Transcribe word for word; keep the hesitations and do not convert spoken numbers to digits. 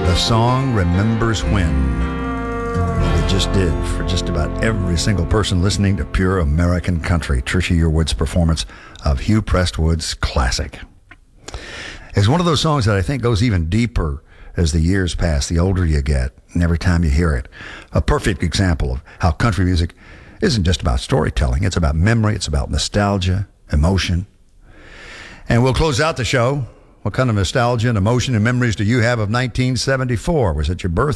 The song Remembers When. It just did for just about every single person listening to Pure American Country. Trisha Yearwood's performance of Hugh Prestwood's classic. It's one of those songs that I think goes even deeper as the years pass, the older you get, and every time you hear it. A perfect example of how country music isn't just about storytelling. It's about memory. It's about nostalgia, emotion. And we'll close out the show. What kind of nostalgia and emotion and memories do you have of nineteen seventy-four? Was it your birthday?